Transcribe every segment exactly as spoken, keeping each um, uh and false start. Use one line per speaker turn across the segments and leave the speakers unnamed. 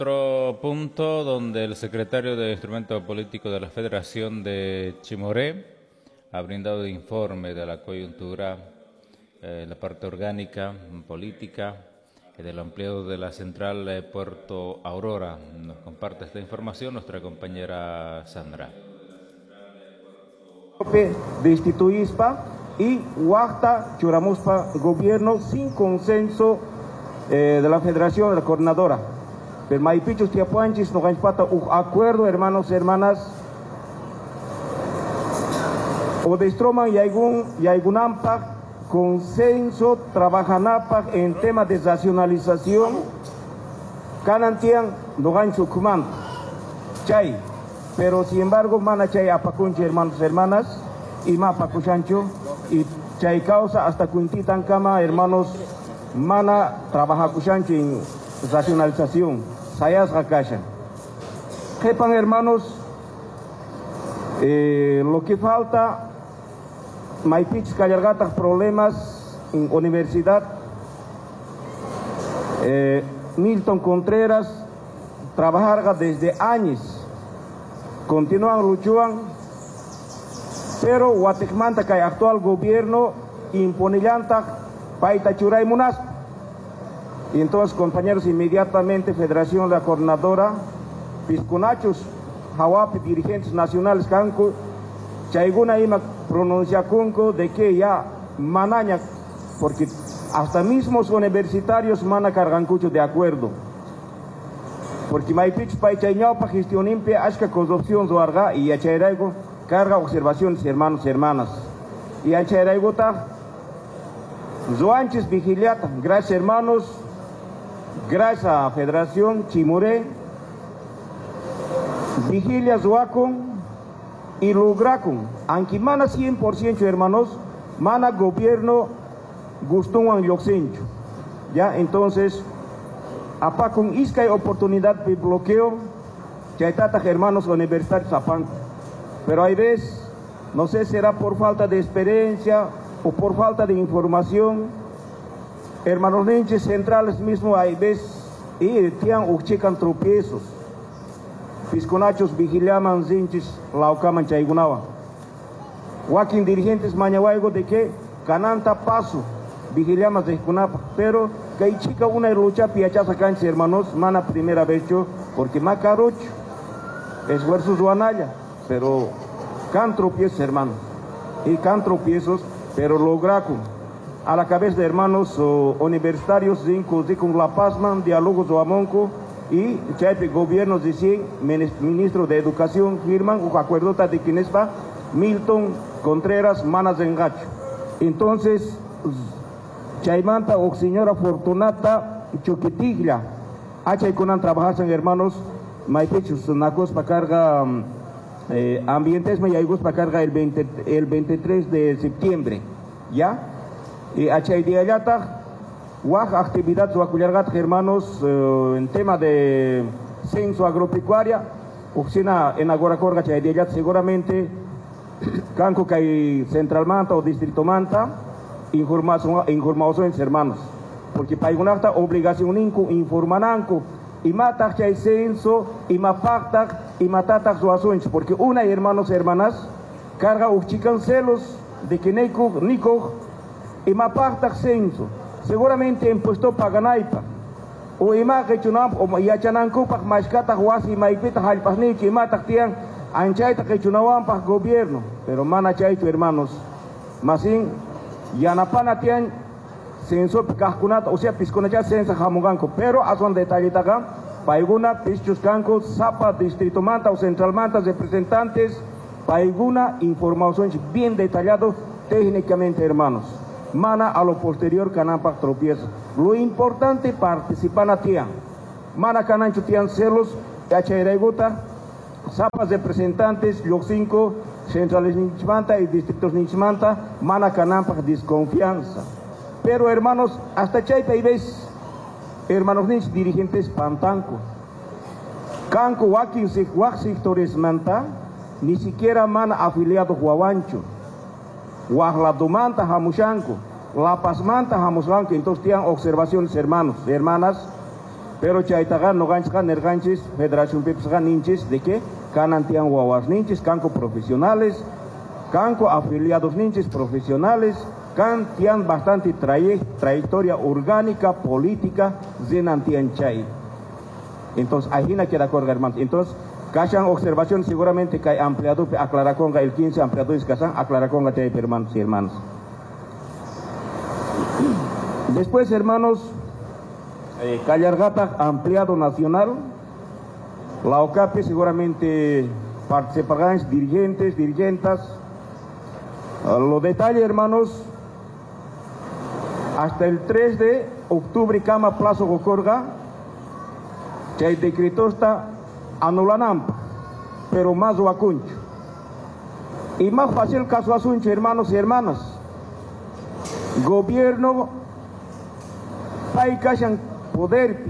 Otro punto donde el secretario de Instrumento Político de la Federación de Chimoré ha brindado informe de la coyuntura, eh, la parte orgánica, política y del ampliado de la central eh, Puerto Aurora. Nos comparte esta información nuestra compañera Sandra.
De instituispa y Huacta Churamuspa gobierno sin consenso eh, de la Federación de la Coordinadora. Pero Maipichos Tiapuanchis no ganspata un acuerdo, hermanos y hermanas. O de Stroman y algún y algún ampa consenso trabajanapa en tema de racionalización. Canantian no gancho comando. Chay. Pero sin embargo, mana chay apacunche, hermanos y hermanas, y ma pacuchancho, y chay causa hasta cuintitan cama, hermanos, mana trabaja cuchancho en racionalización. Sayas rakashan. Jepan, hermanos, eh, lo que falta, Maipich Callargata, problemas en universidad, eh, Milton Contreras, trabajar desde años. Continúan luchando, pero Guatemala que el actual gobierno impone llanta paita churay munas. Y entonces, compañeros, inmediatamente Federación de la Coordinadora, Piscunachos, Hawapi, dirigentes nacionales, Canco, Chayguna ima pronuncia Kunko de que ya manaña, porque hasta mismos universitarios mana cargancucho de acuerdo. Porque Maipich Paichañao para gestión limpia, ashka corrupción zoarga y achairaigo carga observaciones, hermanos y hermanas. Y achairaigo ta zoanches vigiliata, gracias hermanos, gracias a Federación Chimoré, vigilia zoacon y logracon, aunque mana cien por ciento hermanos, mana gobierno gustón yoxencho. Ya, entonces, apa con isca oportunidad de bloqueo, chaitata hermanos universitarios apan. Pero hay veces, no sé, será por falta de experiencia o por falta de información, hermanos ninches centrales mismo hay veces, y tienen o checan tropiezos. Pisconachos vigilaman zinches, laucaman chaigunawa. Wakin dirigentes mañawaigo de que cananta paso, vigilamos de Junapa, pero que hay chica una lucha piachaza cancha, hermanos, mana primera vez yo, porque macarocho, esfuerzos duanaya, pero can tropiezos, hermanos, y can tropiezos, pero lograco, a la cabeza de hermanos oh, universitarios, cinco, con La Pazman, diálogos o amonco, y chepe gobiernos de cien, ministro de Educación, firman un acuerdo de quienes va, Milton Contreras, manas de engacho. Entonces, Chaimanta o señora Fortunata Choquitiglia, H con trabajan hermanos, Maipechos, Nacos para carga eh, ambientes, Mayagos para carga el, veinte, el veintitrés de septiembre, ¿ya? Y H de Ayata, Waj actividad Zuaculargat, hermanos, eh, en tema de censo agropecuaria, Oxina en Agora Corga, Chay de Ayata, seguramente, Canco Cay Central Manta o Distrito Manta. Información, información, hermanos, porque para una obligación inco informananco y mata chay censo y mapacta y matata su asunto, porque una hermanos hermanas carga o chican celos de que neco nico y mapacta censo seguramente impuesto para ganaipa o ima que chunam o yachananco para mascata huasi maipita halpasni que mata tian anchaita que chunawan para gobierno, pero mana chaito hermanos masin Yanapana tian censo picascunata, o sea, pisconacha censa jamuganco, pero a son detalle taga, paiguna, pischuscanco, Zapa, Distrito Manta o Central Manta, representantes, paiguna, información bien detallado técnicamente, hermanos. Mana a lo posterior canampa tropieza. Lo importante participan a tian. Mana canancho tian celos, H Zapa representantes, los cinco, centrales Nichmanta y distritos Nichmanta, mana canampa desconfianza. Pero hermanos, hasta Chaypa y ves, hermanos Nich, dirigentes Pantanco. Canco, Wakin, Wak sectores Manta, ni siquiera mana afiliado Huawancho. Wajladumanta, Jamushanco, La Paz Manta, Jamuslanco, entonces tienen observaciones, hermanos, hermanas. Pero chaytaga no ganchka nerganchis Federación Pipsga ninchis de que canantian guaguas ninchis, canco profesionales, canco afiliados ninchis profesionales, cantian bastante traye, trayectoria orgánica, política, zenantian chay. Entonces, ahí no queda correr, hermanos. Entonces, Kashan observación seguramente que hay ampliado, aclara conga el quince ampliadores que son, aclara conga te hermanos y hermanos. Después, hermanos, eh, Callargata ampliado nacional, la O C A P seguramente participarán dirigentes, dirigentas. Uh, los detalles, hermanos, hasta el tres de octubre, Cama Plazo Gocorga, que el decreto está anulanampa, pero más huacuncho. Y más fácil caso asunto, hermanos y hermanas. Gobierno, país cashan poder,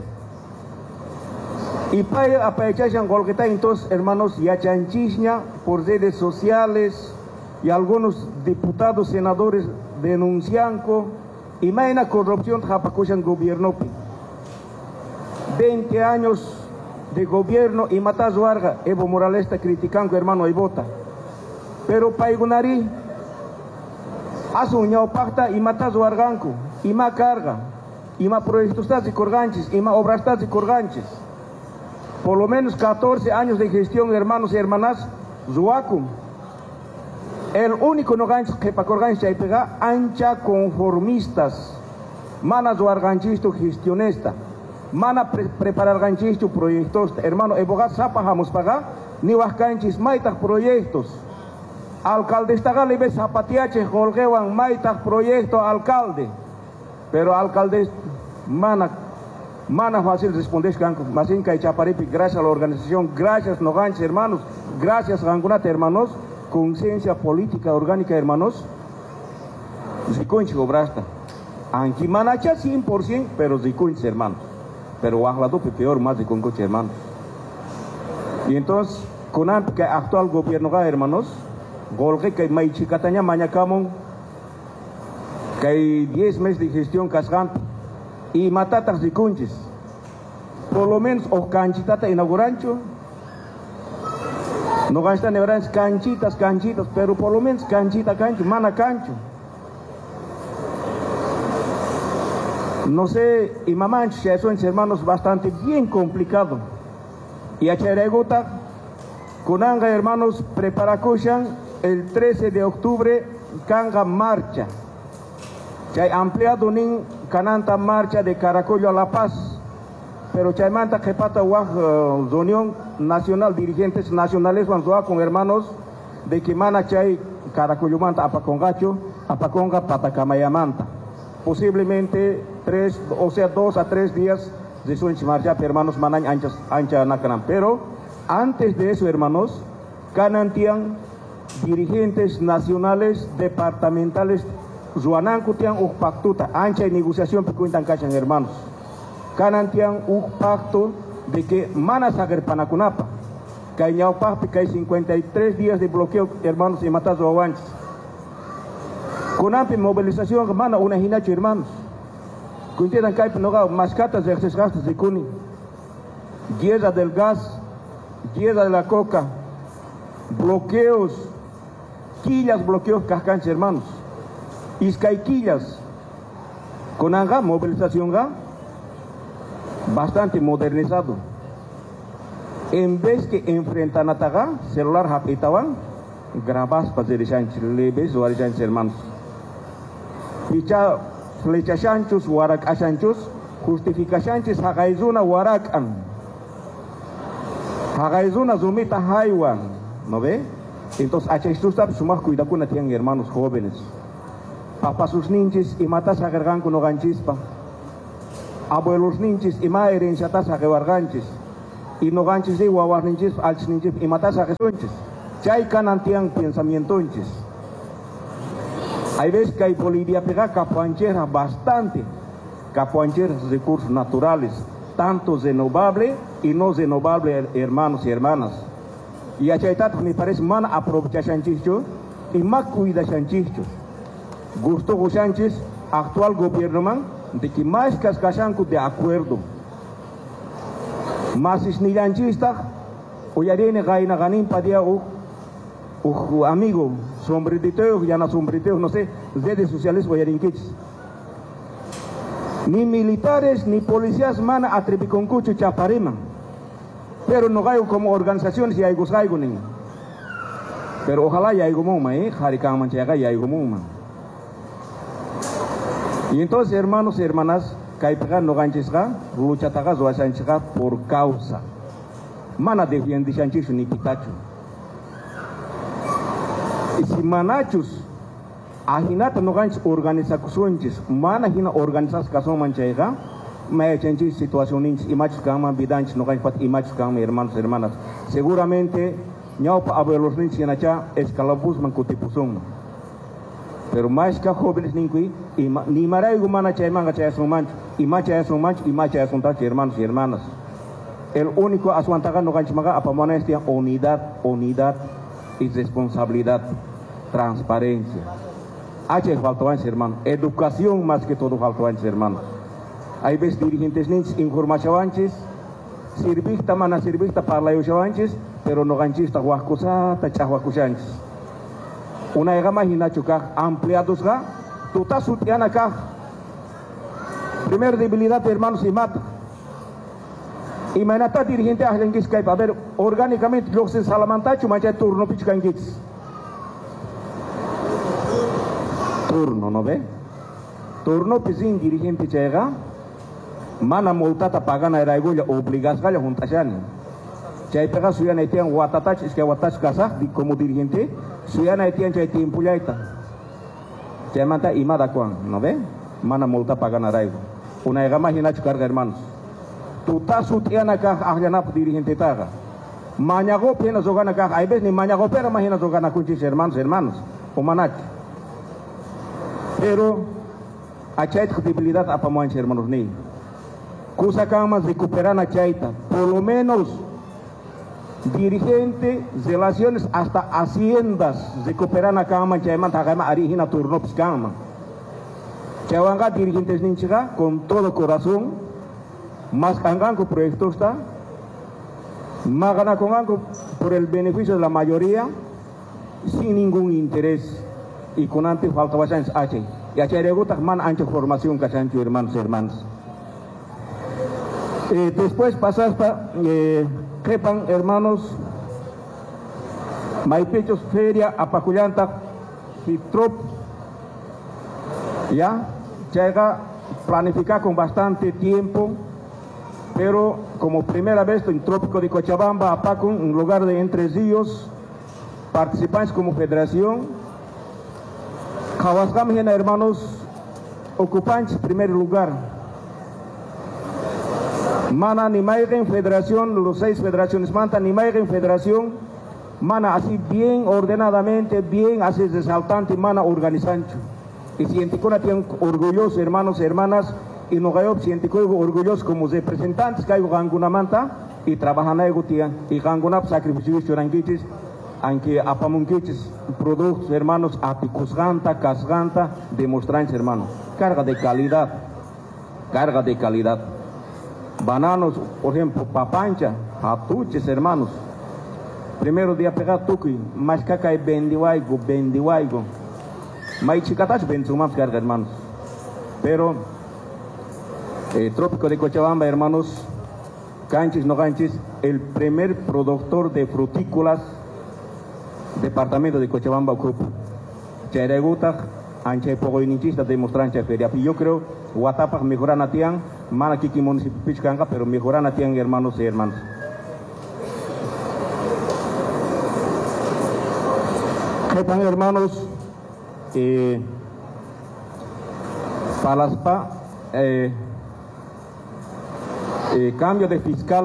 y país apayachan golqueta, entonces, hermanos, ya chanchisña por redes sociales, y algunos diputados, senadores denuncian, y más la corrupción, japacushan gobierno. veinte años de gobierno y matas Varga, Evo Morales está criticando, hermano, y vota. Pero Paigunari, hace un pacta y matas Varganco, y más carga, y más proyectos y corganches, y más obras y corganches. Por lo menos catorce años de gestión, hermanos y hermanas, Zuacu. El único no gancho que para corganches hay pega, ancha conformistas, manas Varganchistas gestionista. Mana pre preparar ganchisto proyectos, hermano, ebogat zapajamos paga, ni wascanchis maitas proyectos. Alcalde está le ves zapatiache, holgewan maitas proyectos alcalde. Pero alcalde, mana, mana fácil responder, más en que Chaparipi, gracias a la organización, gracias no ganchis, hermanos, gracias Rangunate, hermanos, conciencia política orgánica, hermanos, zikunchi obrasta. Anki manacha cien por ciento, pero zikunchi, hermanos. Pero Wahlado peor más de con coche, hermanos. Y entonces, con el actual gobierno, hermanos, golpe que hay chicataña mañacamon, que hay diez meses de gestión casgan y matatas de cunches. Por lo menos, o canchitata inaugurancho, no gastan neuronas canchitas, canchitas, pero por lo menos canchita, cancho, mana cancho. No sé, y mamá, son hermanos bastante bien complicado. Y a Cheregota, Kunanga, hermanos, preparacuchan el trece de octubre, Kanga marcha. Que hay ampliado nin Cananta marcha de Caracollo a La Paz. Pero Chaimanta Jepata Waj, uh, Unión Nacional, dirigentes nacionales, van con hermanos de Kimana Chay, Caracollo Manta, Apacongacho, Apaconga, Patacamayamanta. Posiblemente tres, o sea, dos a tres días de su marcha, hermanos, manañ anchas, ancha nacanam. Pero antes de eso, hermanos, canantian dirigentes nacionales, departamentales, zuanancutian un pactuta, ancha y negociación que cuentan cachan, hermanos. Canantian un pacto de que manas agar panacunapa, que hay ñaupapi, que hay cincuenta y tres días de bloqueo, hermanos, y matazo aguanches. Con amplia movilización, hermano, una hinacho, hermanos. Cuentan que hay mascatas de gastos de cuni, guerra del gas, guerra de la coca, bloqueos, quillas, bloqueos, cascanches, hermanos. Iscaiquillas, con anga, movilización, ga, bastante modernizado. En vez que enfrentan a taga, celular hapitawan, grabas para de chanchos, leves o chanchos, hermanos. Picha flecha chanchos, warak a chanchos, justifica chanchos, hagaizuna warak an. Hagaizuna zumita haiwan, ¿no ve? Entonces, a esto está sumar cuidado con tienen hermanos jóvenes. Papá sus ninches y matas a garganco no ganchispa. Abuelos ninches y ma herencia tas a garganches. Y no ganches de guaguas ninches, alch ninches y matas a gesonches. Chay canantian pensamiento ninches. Hay veces que hay Bolivia pega capuanchera bastante, capuancheras recursos naturales, tanto renovable y no renovable, hermanos y hermanas. Y a Chaitat me parece man aprovecha chanchicho y más cuida chanchicho. Gustavo Sánchez, actual gobierno man, de que más cascachanco de acuerdo. Mas isnillanchista, uyarine gaina ganin padia u, u amigo, sombriteo, ya no sombriteo, no sé, redes sociales uyarinkichis. Ni militares ni policías mana atrepiconcucho chaparima. Pero no hay como organizaciones y hay gusaigo ni. Pero ojalá ya hay gomuma, eh, haricán manchaga ya hay gomuma. Y entonces, hermanos y hermanas, Caipegan no ganchisga, luchataga zoasanchiga por causa. Mana defiende chanchicho ni pitacho. Y si manachos, ahinata no ganch organizaciones, mana hina organizas caso manchaiga, maya chanchis situación inch, imachos kama, bidanch no ganch pat imachos kama, hermanos y hermanas. Seguramente, ñaupa abuelos ninch yanacha, escalabus man kutipusum. Pero más que jóvenes ninkui, ni maraigo mana chay manga chay asun mancho, y ma chay asun mancho, y ma chay asun tachi, hermanos y hermanas. El único asuantaga no ganch maga apamona es unidad, unidad y responsabilidad, transparencia. H faltoanches, hermano. Educación más que todo faltoanches, hermano. Hay veces dirigentes ninch informacionanches, sirvista mana sirvista para la pero no ganchista huascosa, tacha huascosanches. Una ega imagina chuka ampliados ga, tu ta sutiana ka. Primera debilidad, hermanos, y mata. Imagínate dirigente a Lenguis Skype, a ver, orgánicamente, lo que se salamantacho, mancha turno pichcanguits. Turno, ¿no ve? Turno pisin dirigente chega, mana multata pagana era igual, obligas gala juntasani. Chay pega suyana etian watatach, es que watach casa, como dirigente, suyana etian chay tiempo ya está. Chay manta imada kuan, ¿no ve? Mana multa pagana raigo. Una ega imagina chukarga, hermanos. Tu ta sutiana ka ahlana dirigente taga. Mañago pena zogana ka, hay veces ni mañago pera imagina zogana kunchis hermanos, hermanos, o manach. Pero, achay credibilidad apa manch hermanos ni. Kusa kama recuperan achaita, por lo menos dirigente, relaciones hasta haciendas, recuperan a cama, chayman, tagama, arihina, turnops, cama. Chawanga, dirigentes ninchiga, con todo corazón, más kangan con proyectos, está, más gana con por el beneficio de la mayoría, sin ningún interés, y con antes falta bastante H. Y H reguta, man, ancha formación, cachancho, hermanos, hermanos. Eh, después pasas para. Eh, Kepan, hermanos, Maipechos, Feria, Apacullanta, Fitrop, ya, llega planificar con bastante tiempo, pero como primera vez en Trópico de Cochabamba, Apacu, un lugar de Entre Ríos, participantes como federación, Kawasgam, hermanos, ocupantes, primer lugar. Mana ni en federación, los seis federaciones manta ni en federación, mana así bien ordenadamente, bien así resaltante, mana organizando. Y sienticona tienen orgullosos hermanos y hermanas, y no hay sienticona orgullosos como representantes que hay ganguna manta, y trabajan ahí gutian, y ganguna sacrificios choranquiches, aunque apamunquiches, productos hermanos, apicusganta, casganta, demostrantes hermanos. Carga de calidad, carga de calidad. Bananos, por ejemplo, papancha, atuches, hermanos. Primero día pegar tuki, más caca y bendiwaigo, bendiwaigo. Mai chicatacho benzumam, hermanos. Pero, eh, Trópico de Cochabamba, hermanos, canchis, no canchis, el primer productor de frutícolas, departamento de Cochabamba, ocupa. Chaireguta, ancha y poco inichista demostrancha feria. Y yo creo, Guatapak mejoran a tian, mana kiki municipio pichcanga, pero mejoran a tian, hermanos y hermanas. ¿Qué tal, hermanos? Eh, Palaspa, eh, eh, cambio de fiscal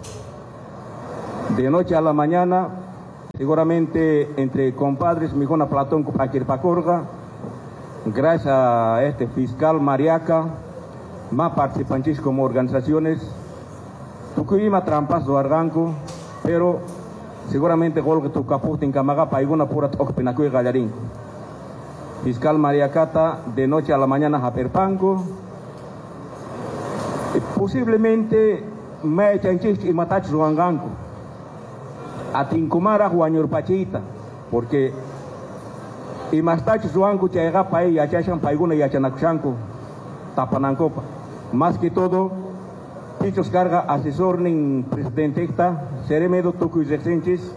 de noche a la mañana, seguramente entre compadres, Mijona Platón, Paquirpacorga, gracias a este fiscal Mariaca, más participantes como organizaciones, Tucuyima trampas do arganco, pero seguramente gol que tu caputa en Camaga, paiguna pura toque penacuy gallarín. Fiscal Mariacata, de noche a la mañana a Perpanco, posiblemente me chanchis y matach ruanganco. A tincumara juañor pachita, porque y más tach ruanco chaiga pai ya chachan paiguna ya chanakushanco tapanancopa. Más que todo, pichos carga asesor nin presidente esta, seremedo toku y rechenchis,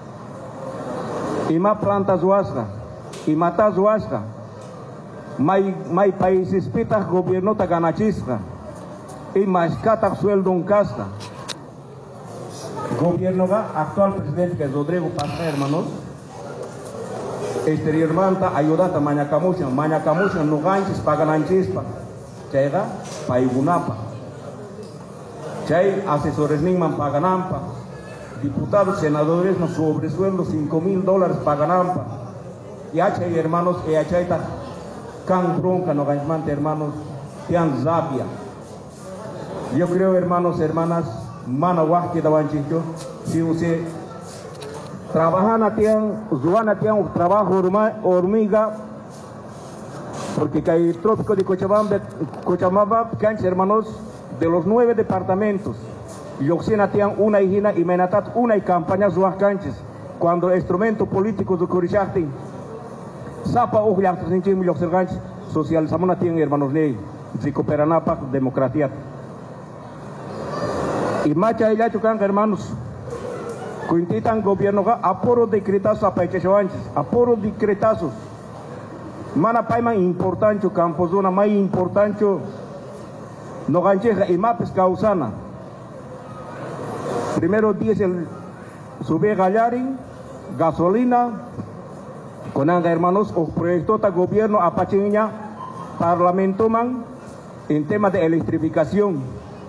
y más plantas huasca, y matas huasca, mai mai países pitas gobierno ta ganachisca, y más cata sueldo un casca. Gobierno ga actual presidente que es Rodrigo Paz, hermanos, exterior manta ayudata mañacamucha, mañacamucha no ganches pagan chispa, chayga paigunapa, chay asesores ningman paganampa, diputados, senadores no sobresueldo cinco mil dólares paganampa, y chay hermanos, y chay ta can bronca no ganchmante hermanos, tian zapia. Yo creo hermanos, hermanas, mana wahki dawanchicho, si usted trabaja tian, zuana tian trabajo hormiga, porque hay el trópico de Cochabamba, Cochabamba, cancha hermanos, de los nueve departamentos, Yoxina tian una hijina y Menatat una y campaña zuas canches, cuando el instrumento político de Curishachtin, Zapa o Yachtinchim Yoxerganch, social Samona tian hermanos ley, Zicoperanapa, democracia. Y macha y lachucan hermanos, cuintitan gobierno ga aporo decretazos a paichechoanches, aporo decretazos. Mana paima importante campo zona más importante no gancheja y mapes causana. Primero diésel sube gallarin, gasolina, con anga hermanos o proyecto ta gobierno apacheña parlamento man en tema de electrificación.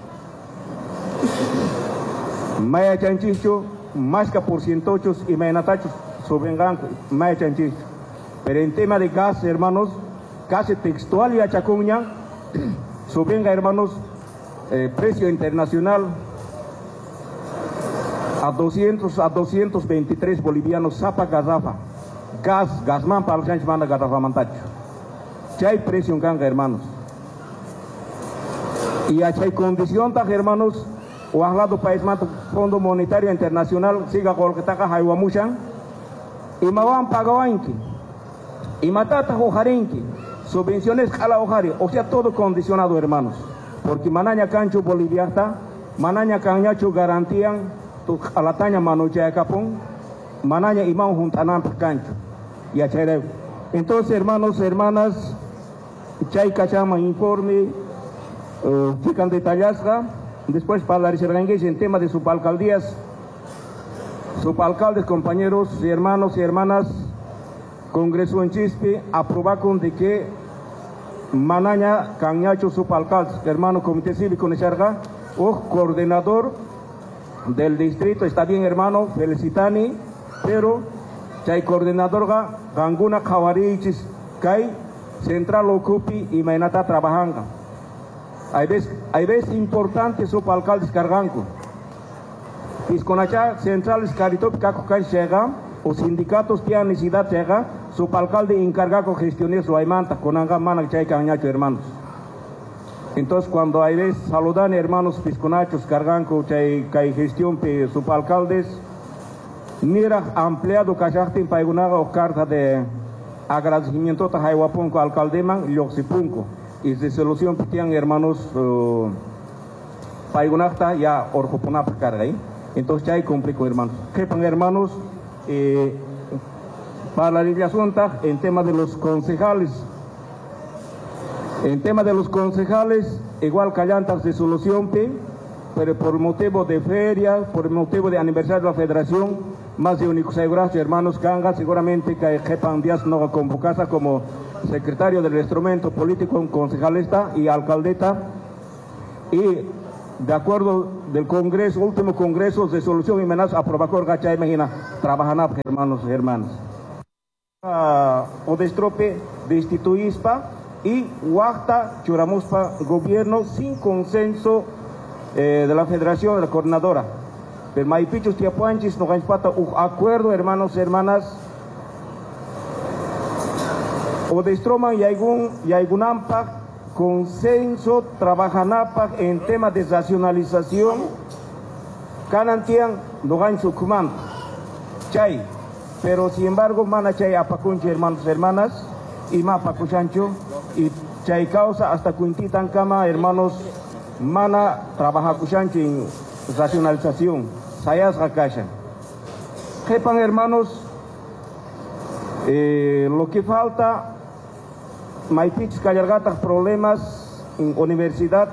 Maya chanchicho, más que porcientochos y menatachos subengan maya chanchicho. Pero en tema de gas, hermanos, gas textual y achacuña, subenga, hermanos, eh, precio internacional a doscientos a doscientos veintitrés bolivianos zapa gazafa. Gas, gasman para el chanch manda gazafa mantacho. Chay precio en ganga, hermanos. Y hay condición, hermanos, o hablado país mato Fondo Monetario Internacional siga golketaka haiwamushan y mawan pagawanki y matata hojarenki subvenciones a la hojari, o sea todo condicionado hermanos, porque manaña cancho boliviata, manaña cañacho garantían tu alataña manocha capón, manaña imán juntanan cancho y achere. Entonces hermanos, hermanas, chay cachama informe, fican uh, detallasga. Después para la Risergangues en tema de subalcaldías, subalcaldes, compañeros y hermanos y hermanas, Congreso en Chispe, aprobaron de que Manaña, Cañacho, subalcaldes, hermano Comité Cívico Necharga, o coordinador del distrito, está bien hermano, felicitani, pero chay coordinador ga, Ganguna Kawarichis, Kai, Central Ocupi y Mainata trabajanga. Hay veces, hay veces importantes su alcaldes carganco. Pisconacha centrales caritop cacocan llega o sindicatos tienen necesidad llega su alcalde encargado gestionar su aimanta con anga mana chay cañacho hermanos. Entonces cuando hay veces saludan hermanos pisconachos carganco chay chay gestión pe su alcaldes mira ampliado cachachtin paigunaga o carta de agradecimiento ta haiwapunco alcaldeman yoxipunco. Y de solución tienen hermanos uh, paigunacta ya orjoponapa carga ahí. Entonces ya hay complico hermanos. Quepan hermanos eh, para la legislación en tema de los concejales. En tema de los concejales, igual callantas de solución, pero por motivo de feria, por motivo de aniversario de la federación, más de único segurazo, hermanos Ganga, seguramente que Jepan Díaz no va a convocarse como secretario del instrumento político, concejalista y alcaldeta, y de acuerdo del Congreso, último Congreso de Solución y Amenaza, aprobacor Gacha, imagina, trabajan hermanos y hermanas. Uh, o destrope destituispa y Huacta Churamuspa gobierno sin consenso eh, de la Federación, de la coordinadora. Pero Maipichos Tiapuanchis no ganspata un acuerdo, hermanos y hermanas. O destroman y algún y algún ampa consenso trabajanapa en tema de racionalización Canantian, Nogan Sukuman, Chay, pero sin embargo, mana Chay apacunche, hermanos, hermanas, y ma pacuchancho, y Chay causa hasta Quintitan Cama, hermanos, mana trabaja cuchancho en racionalización, Sayas Rakashan. Jepan, hermanos, eh, lo que falta, Maipich Callargatas problemas en universidad.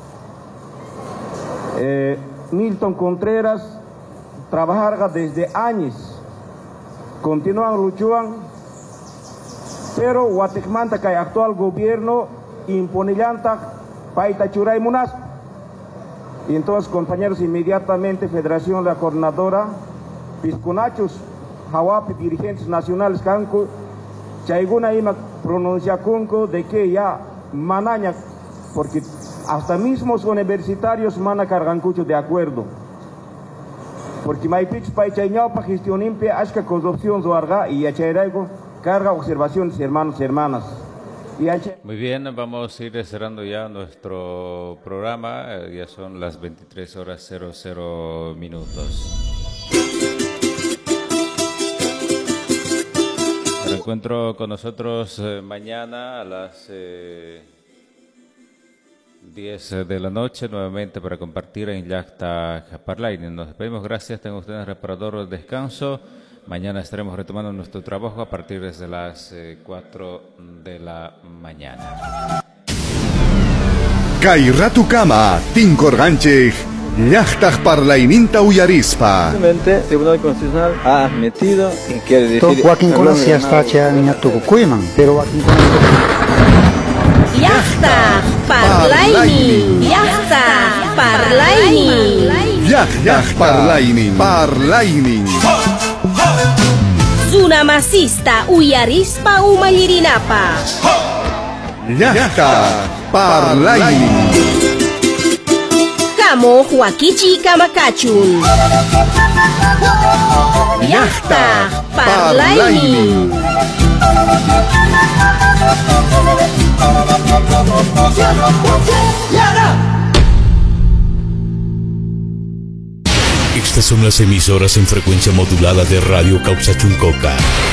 Eh, Milton Contreras trabajar desde años, continúan luchando, pero Guatemala que el actual gobierno impone llanta paita churay munas. Y entonces, compañeros, inmediatamente Federación de la Coordinadora, Piscunachos, Hawapi, dirigentes nacionales, Canco, Chayguna ima pronuncia Conco de que ya manaña, porque hasta mismos universitarios mana cargan cucho de acuerdo. Porque Maipich Paichañao para gestión limpia, ashka corrupción zoarga y achairaigo carga observaciones, hermanos y hermanas. Y
muy bien, vamos a ir cerrando ya nuestro programa, ya son las veintitrés horas cero cero minutos. Encuentro con nosotros eh, mañana a las eh, diez de la noche nuevamente para compartir en Llaqta Parlay. Nos despedimos, gracias, tengan ustedes un reparador de descanso. Mañana estaremos retomando nuestro trabajo a partir de las eh, cuatro de la mañana.
Kairatu Kama, Tinkorganchik, Llaqta Parlayninta Uyarispa.
Simplemente el Tribunal Constitucional ha admitido y quiere decir...
Joaquín Conas ya está hecho Cuiman, pero Joaquín Conas...
Llaqta Parlaynin, Llaqta Parlaynin,
Llaqta Parlaynin, Parlaynin.
Sunamasista Uyarispa Umallirinapa.
Llaqta Parlaynin.
Kamo Huakichi Kamakachun. Llaqta Parlaynin.
Estas son las emisoras en frecuencia modulada de Radio Causachuncoca.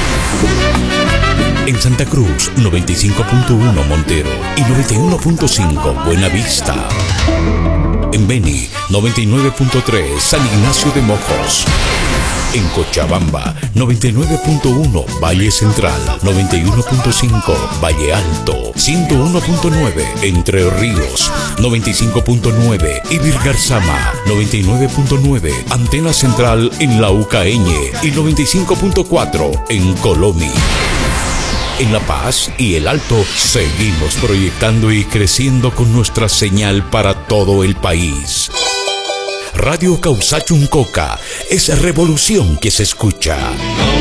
En Santa Cruz, noventa y cinco punto uno Montero y noventa y uno punto cinco Buena Vista. En Beni, noventa y nueve punto tres San Ignacio de Mojos. En Cochabamba, noventa y nueve punto uno Valle Central, noventa y uno punto cinco Valle Alto, ciento uno punto nueve Entre Ríos, noventa y cinco punto nueve Ibirgarzama, noventa y nueve punto nueve Antena Central en Laucaeñe y noventa y cinco punto cuatro en Colomi. En La Paz y El Alto seguimos proyectando y creciendo con nuestra señal para todo el país. Radio Causachuncoca es revolución que se escucha.